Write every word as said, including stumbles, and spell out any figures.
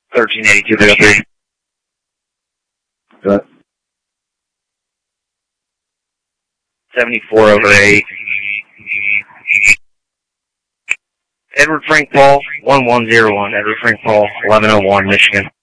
thirteen eighty-two zero three. Good. seventy-four over eight. Edward Frank Paul, one one zero one. Edward Frank Paul, eleven oh one, Michigan.